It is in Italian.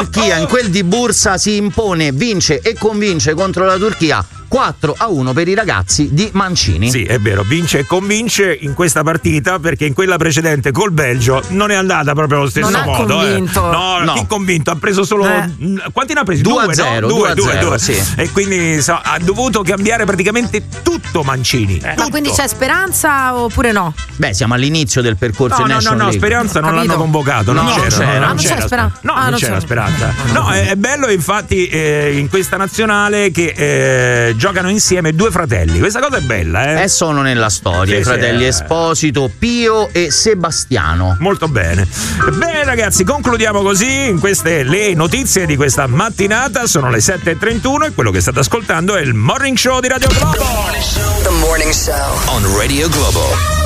Turchia in quel di Bursa si impone, vince e convince contro la Turchia 4-1 per i ragazzi di Mancini. Sì, è vero, vince e convince in questa partita, perché in quella precedente col Belgio non è andata proprio allo stesso modo. Convinto. No, chi convinto? Ha preso solo quanti ne ha presi? 2-0, Due, 2-0, sì. E quindi ha dovuto cambiare praticamente tutto Mancini. Ma quindi c'è speranza oppure no? Beh, siamo all'inizio del percorso in National League. Speranza non l'hanno convocato, non c'era speranza. Non c'era speranza. No, è bello infatti in questa nazionale che giocano insieme due fratelli. Questa cosa è bella, E sono nella storia, i fratelli Esposito, Pio e Sebastiano. Molto bene. Bene ragazzi, concludiamo così. Queste le notizie di questa mattinata. Sono le 7:31 e quello che state ascoltando è il Morning Show di Radio Globo. The Morning Show on Radio Globo.